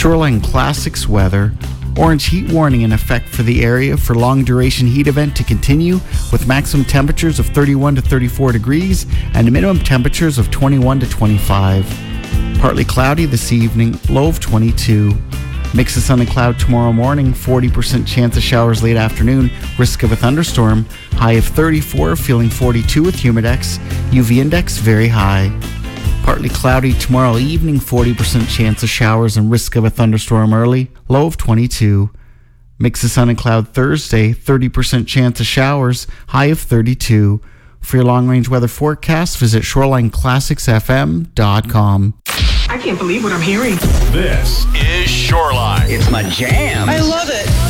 Shoreline Classics weather. Orange heat warning in effect for the area for long duration heat event to continue with maximum temperatures of 31 to 34 degrees and minimum temperatures of 21 to 25. Partly cloudy this evening, low of 22. Mix of sun and cloud tomorrow morning, 40% chance of showers late afternoon, risk of a thunderstorm, high of 34, feeling 42 with humidex, UV index very high. Partly cloudy tomorrow evening, 40% chance of showers and risk of a thunderstorm early, low of 22. Mix of sun and cloud Thursday, 30% chance of showers, high of 32. For your long-range weather forecast, visit ShorelineClassicsFM.com. I can't believe what I'm hearing. This is Shoreline. It's my jam. I love it.